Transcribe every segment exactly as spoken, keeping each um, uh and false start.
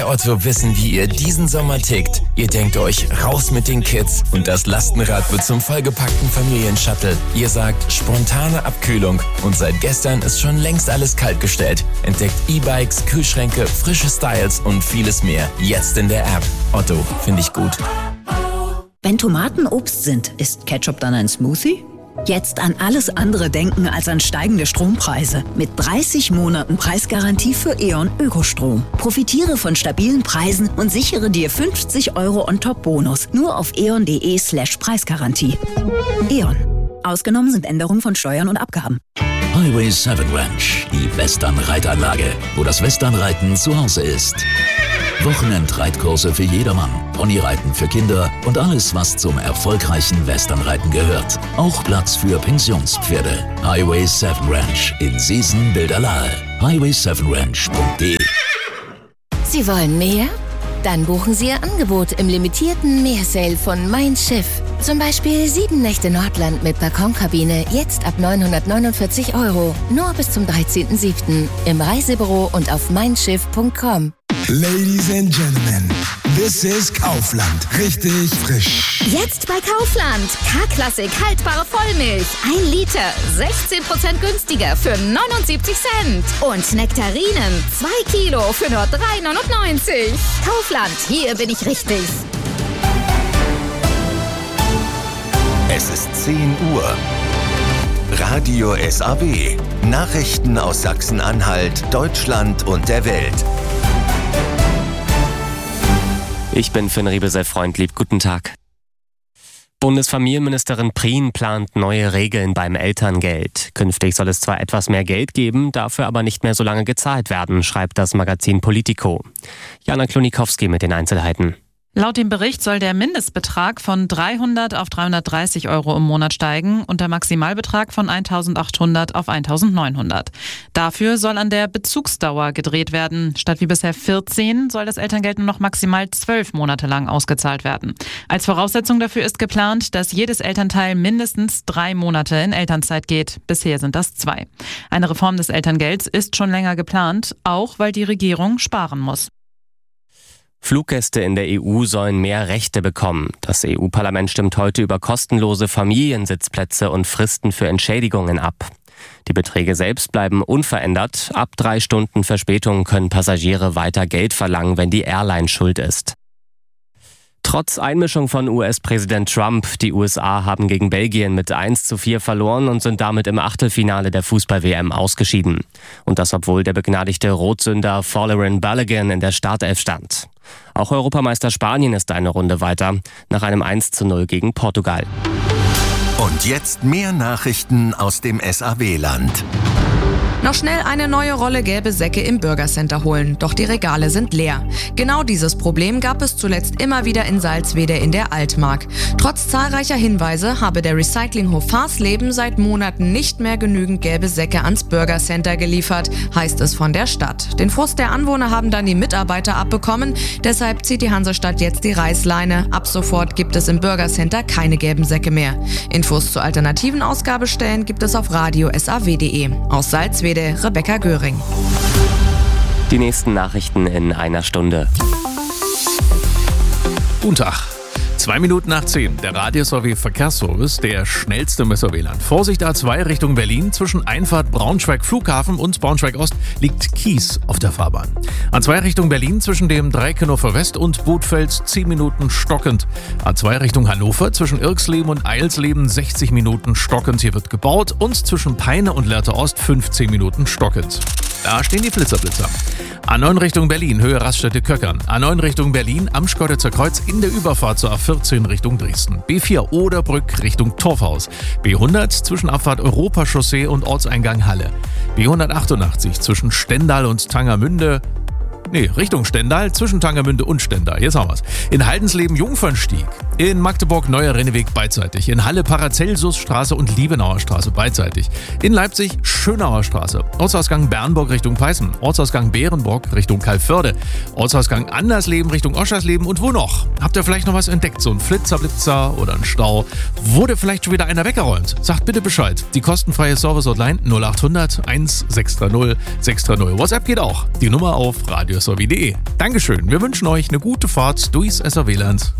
Otto wissen, wie ihr diesen Sommer tickt. Ihr denkt euch, raus mit den Kids und das Lastenrad wird zum vollgepackten Familienshuttle. Ihr sagt, spontane Abkühlung und seit gestern ist schon längst alles kaltgestellt. Entdeckt E-Bikes, Kühlschränke, frische Styles und vieles mehr. Jetzt in der App. Otto, finde ich gut. Wenn Tomaten Obst sind, ist Ketchup dann ein Smoothie? Jetzt an alles andere denken als an steigende Strompreise. Mit dreißig Monaten Preisgarantie für E.ON Ökostrom. Profitiere von stabilen Preisen und sichere dir fünfzig Euro On-Top-Bonus. Nur auf eon.de slash Preisgarantie. E.ON. Ausgenommen sind Änderungen von Steuern und Abgaben. Highway sieben Ranch, die Western-Reitanlage, wo das Westernreiten zu Hause ist. Wochenendreitkurse für jedermann, Ponyreiten für Kinder und alles, was zum erfolgreichen Westernreiten gehört. Auch Platz für Pensionspferde. Highway sieben Ranch in Seesen-Bilderlahe. highway sieben ranch punkt de. Sie wollen mehr? Dann buchen Sie Ihr Angebot im limitierten Meersale von Mein Schiff. Zum Beispiel sieben Nächte Nordland mit Balkonkabine, jetzt ab neunhundertneunundvierzig Euro. Nur bis zum dreizehnten siebten im Reisebüro und auf mein schiff punkt com. Ladies and Gentlemen, this is Kaufland. Richtig frisch. Jetzt bei Kaufland. K-Klassik haltbare Vollmilch. Ein Liter. sechzehn Prozent günstiger für neunundsiebzig Cent. Und Nektarinen. zwei Kilo für nur drei neunundneunzig. Kaufland. Hier bin ich richtig. Es ist zehn Uhr. Radio S A W. Nachrichten aus Sachsen-Anhalt, Deutschland und der Welt. Ich bin Finn Riebesell-Freundlieb. Guten Tag. Bundesfamilienministerin Prien plant neue Regeln beim Elterngeld. Künftig soll es zwar etwas mehr Geld geben, dafür aber nicht mehr so lange gezahlt werden, schreibt das Magazin Politico. Jana Klonikowski mit den Einzelheiten. Laut dem Bericht soll der Mindestbetrag von dreihundert auf dreihundertdreißig Euro im Monat steigen und der Maximalbetrag von eintausendachthundert auf eintausendneunhundert. Dafür soll an der Bezugsdauer gedreht werden. Statt wie bisher vierzehn soll das Elterngeld nur noch maximal zwölf Monate lang ausgezahlt werden. Als Voraussetzung dafür ist geplant, dass jedes Elternteil mindestens drei Monate in Elternzeit geht. Bisher sind das zwei. Eine Reform des Elterngelds ist schon länger geplant, auch weil die Regierung sparen muss. Fluggäste in der E U sollen mehr Rechte bekommen. Das E U-Parlament stimmt heute über kostenlose Familiensitzplätze und Fristen für Entschädigungen ab. Die Beträge selbst bleiben unverändert. Ab drei Stunden Verspätung können Passagiere weiter Geld verlangen, wenn die Airline schuld ist. Trotz Einmischung von U S-Präsident Trump, die U S A haben gegen Belgien mit eins zu vier verloren und sind damit im Achtelfinale der Fußball-W M ausgeschieden. Und das, obwohl der begnadigte Rotsünder Folarin Balogun in der Startelf stand. Auch Europameister Spanien ist eine Runde weiter, nach einem eins zu null gegen Portugal. Und jetzt mehr Nachrichten aus dem S A W-Land. Noch schnell eine neue Rolle gelbe Säcke im Bürgercenter holen, doch die Regale sind leer. Genau dieses Problem gab es zuletzt immer wieder in Salzwedel in der Altmark. Trotz zahlreicher Hinweise habe der Recyclinghof Farsleben seit Monaten nicht mehr genügend gelbe Säcke ans Bürgercenter geliefert, heißt es von der Stadt. Den Frust der Anwohner haben dann die Mitarbeiter abbekommen, deshalb zieht die Hansestadt jetzt die Reißleine. Ab sofort gibt es im Bürgercenter keine gelben Säcke mehr. Infos zu alternativen Ausgabestellen gibt es auf radio s a w punkt de. Aus Salzwedel Rebecca Göring. Die nächsten Nachrichten in einer Stunde. Guten Tag. Zwei Minuten nach zehn. Der Radio S A W Verkehrsservice, der schnellste im S A W-Land. Vorsicht A zwei Richtung Berlin. Zwischen Einfahrt Braunschweig Flughafen und Braunschweig Ost liegt Kies auf der Fahrbahn. A zwei Richtung Berlin zwischen dem Dreikenhofer West und Bothfels zehn Minuten stockend. A zwei Richtung Hannover zwischen Irksleben und Eilsleben sechzig Minuten stockend. Hier wird gebaut. Und zwischen Peine und Lehrte Ost fünfzehn Minuten stockend. Da stehen die Flitzerblitzer. A neun Richtung Berlin, Höhe Raststätte Köckern. A neun Richtung Berlin, am Schkeuditzer Kreuz in der Überfahrt zur A vierzehn Richtung Dresden. B vier Oderbrück Richtung Torfhaus. B hundert zwischen Abfahrt Europachaussee und Ortseingang Halle. B hundertachtundachtzig zwischen Stendal und Tangermünde. Nee, Richtung Stendal, zwischen Tangermünde und Stendal. Jetzt haben wir's. In Haldensleben Jungfernstieg. In Magdeburg Neuer Renneweg beidseitig. In Halle Paracelsusstraße und Liebenauer Straße beidseitig. In Leipzig Schönauer Straße. Ortsausgang Bernburg Richtung Peißen. Ortsausgang Bärenburg Richtung Kalförde. Ortsausgang Andersleben Richtung Oschersleben. Und wo noch? Habt ihr vielleicht noch was entdeckt? So ein Flitzerblitzer oder ein Stau? Wurde vielleicht schon wieder einer weggeräumt? Sagt bitte Bescheid. Die kostenfreie Service-Hotline null achthundert eins sechs drei null sechs drei null. WhatsApp geht auch. Die Nummer auf radio s r w punkt d e. Dankeschön. Wir wünschen euch eine gute Fahrt durchs S R W-Land.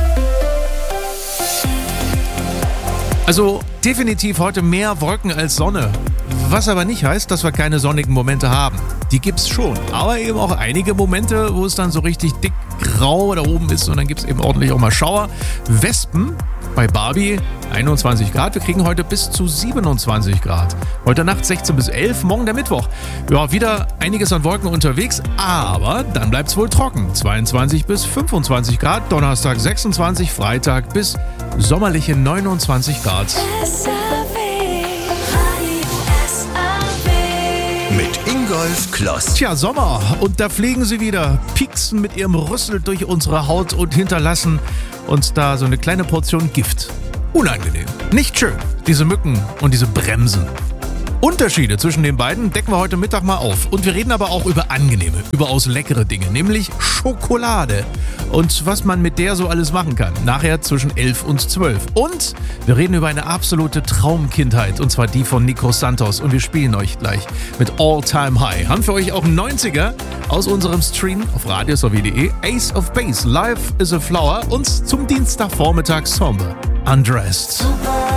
Also definitiv heute mehr Wolken als Sonne. Was aber nicht heißt, dass wir keine sonnigen Momente haben. Die gibt's schon. Aber eben auch einige Momente, wo es dann so richtig dick grau da oben ist und dann gibt's eben ordentlich auch mal Schauer. Wespen bei Barbie einundzwanzig Grad. Wir kriegen heute bis zu siebenundzwanzig Grad. Heute Nacht sechzehn bis elf, morgen der Mittwoch. Ja, wieder einiges an Wolken unterwegs, aber dann bleibt's wohl trocken. zweiundzwanzig bis fünfundzwanzig Grad, Donnerstag sechsundzwanzig, Freitag bis sommerliche neunundzwanzig Grad. Mit Ingolf Kloss. Tja, Sommer. Und da fliegen sie wieder, pieksen mit ihrem Rüssel durch unsere Haut und hinterlassen uns da so eine kleine Portion Gift. Unangenehm. Nicht schön, diese Mücken und diese Bremsen. Unterschiede zwischen den beiden decken wir heute Mittag mal auf. Und wir reden aber auch über angenehme, überaus leckere Dinge, nämlich Schokolade. Und was man mit der so alles machen kann. Nachher zwischen elf und zwölf. Und wir reden über eine absolute Traumkindheit. Und zwar die von Nico Santos. Und wir spielen euch gleich mit All Time High. Haben für euch auch neunziger aus unserem Stream auf radios punkt d e. Ace of Base, Life is a Flower. Und zum Dienstagvormittag Somber, Undressed.